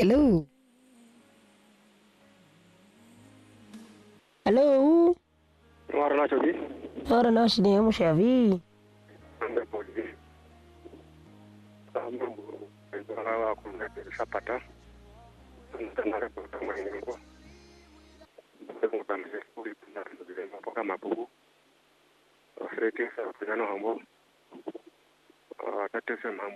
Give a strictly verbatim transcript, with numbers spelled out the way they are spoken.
Hello. Hello. Ora nacho di. Ora nós temos Xavi. Anda podi. Amba ndo kuna sapata. Ntana ko tama ngo. Ngo tamse kuri na ndo mpaka mabugu. Frete sa kuna no hambo. Ah, tatese mambo.